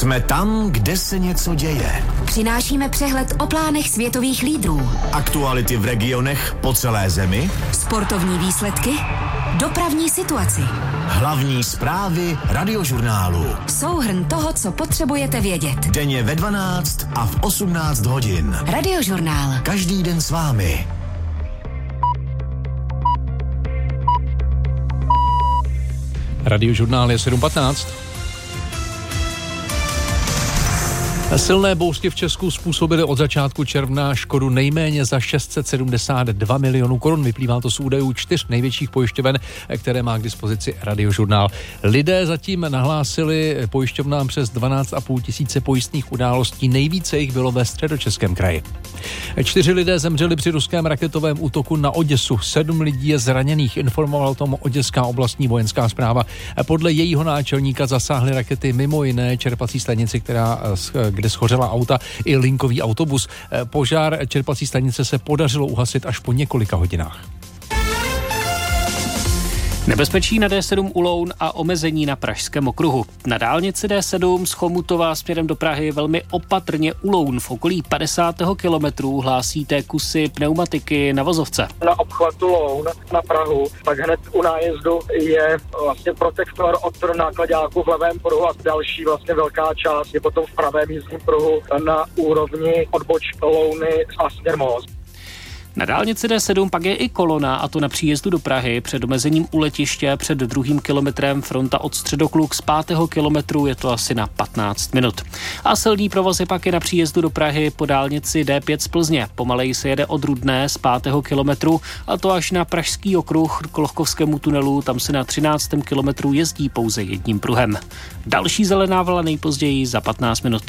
Jsme tam, kde se něco děje. Přinášíme přehled o plánech světových lídrů. Aktuality v regionech po celé zemi. Sportovní výsledky. Dopravní situaci. Hlavní zprávy Radiožurnálu. Souhrn toho, co potřebujete vědět. Denně ve 12 a v 18 hodin. Radiožurnál. Každý den s vámi. Radiožurnál je 7:15. Silné bouřky v Česku způsobily od začátku června škodu nejméně za 672 milionů korun. Vyplývá to z údajů 4 největších pojišťoven, které má k dispozici Radiožurnál. Lidé zatím nahlásili pojišťovnám přes 12,5 tisíce pojistných událostí. Nejvíce jich bylo ve Středočeském kraji. 4 lidé zemřeli při ruském raketovém útoku na Oděsu. 7 lidí je zraněných, informoval o tom Oděská oblastní vojenská správa. Podle jejího náčelníka zasáhly rakety mimo jiné čerpací stanici, kde schořela auta i linkový autobus. Požár čerpací stanice se podařilo uhasit až po několika hodinách. Nebezpečí na D7 u Loun a omezení na Pražském okruhu. Na dálnici D7 z Chomutova směrem do Prahy velmi opatrně u Loun v okolí 50. kilometru hlásíte kusy pneumatiky na vozovce. Na obchvatu Loun na Prahu, tak hned u nájezdu je vlastně protektor od náklaďáku v levém pruhu a další vlastně velká část je potom v pravém jízdním pruhu na úrovni odboč Louny a směr Most. Na dálnici D7 pak je i kolona, a to na příjezdu do Prahy před omezením u letiště před 2. kilometrem fronta od Středokluk z 5. kilometru je to asi na 15 minut. A silný provoz je pak i na příjezdu do Prahy po dálnici D5 z Plzně. Pomaleji se jede od Rudné z 5. kilometru a to až na Pražský okruh k Lochkovskému tunelu, tam se na 13. kilometru jezdí pouze jedním pruhem. Další zelená vlna nejpozději za 15 minut.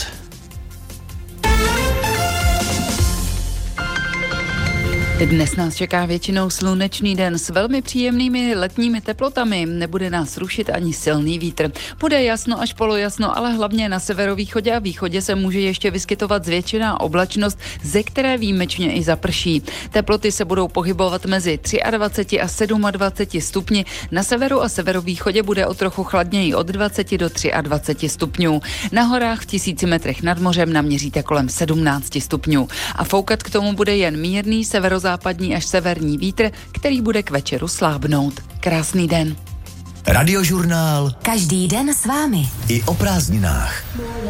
Dnes nás čeká většinou slunečný den s velmi příjemnými letními teplotami. Nebude nás rušit ani silný vítr. Bude jasno až polojasno, ale hlavně na severovýchodě a východě se může ještě vyskytovat zvětšená oblačnost, ze které výjimečně i zaprší. Teploty se budou pohybovat mezi 23 a 27 stupni. Na severu a severovýchodě bude o trochu chladněji od 20 do 23 stupňů. Na horách v 1000 metrech nad mořem naměříte kolem 17 stupňů. A foukat k tomu bude jen mírný severozápadní až severní vítr, který bude k večeru slábnout. Krásný den. Radiožurnál. Každý den s vámi. I o prázdninách.